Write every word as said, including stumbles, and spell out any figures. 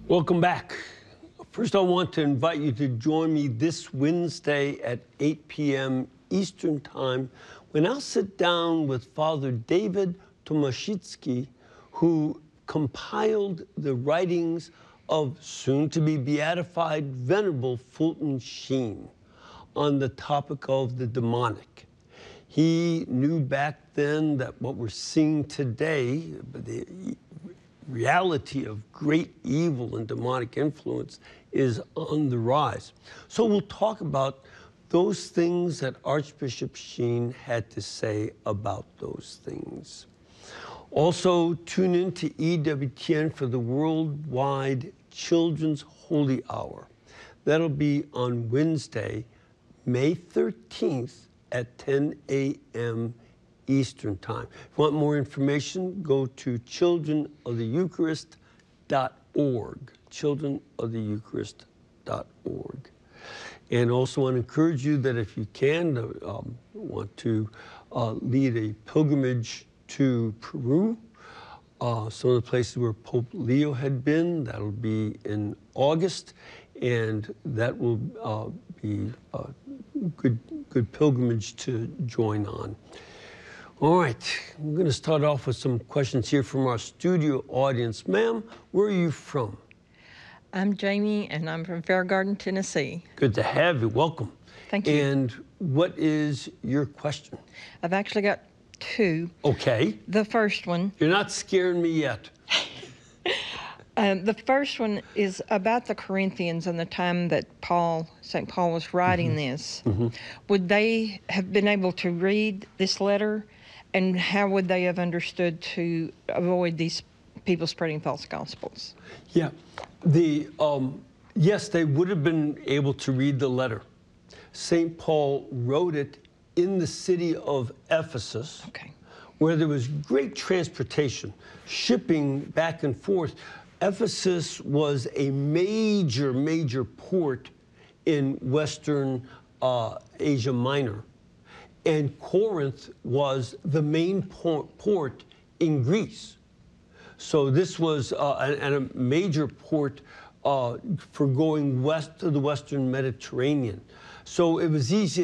Welcome back. First, I want to invite you to join me this Wednesday at eight p m Eastern Time when I'll sit down with Father David Tomaszewski, who compiled the writings of soon-to-be beatified Venerable Fulton Sheen on the topic of the demonic. He knew back then that what we're seeing today, the reality of great evil and demonic influence, is on the rise. So we'll talk about those things that Archbishop Sheen had to say about those things. Also, tune in to E W T N for the Worldwide Children's Holy Hour. That'll be on Wednesday, May thirteenth at ten a m Eastern Time. If you want more information, go to children of the eucharist dot org, children of the eucharist dot org. And also want to encourage you that if you can, um, want to uh, lead a pilgrimage to Peru, uh, some of the places where Pope Leo had been, that'll be in August, and that will uh, be a good, good pilgrimage to join on. All right, I'm going to start off with some questions here from our studio audience. Ma'am, where are you from? I'm Jamie, and I'm from Fair Garden, Tennessee. Good to have you. Welcome. Thank you. And what is your question? I've actually got two. Okay. The first one. You're not scaring me yet. um, the first one is about the Corinthians and the time that Paul, Saint Paul was writing mm-hmm. this. Mm-hmm. Would they have been able to read this letter, and how would they have understood to avoid these people spreading false gospels? Yeah. The, um, yes, they would have been able to read the letter. Saint Paul wrote it in the city of Ephesus, okay. where there was great transportation, shipping back and forth. Ephesus was a major, major port in Western uh, Asia Minor. And Corinth was the main port in Greece. So this was uh, a, a major port uh, for going west to the Western Mediterranean. So it was easy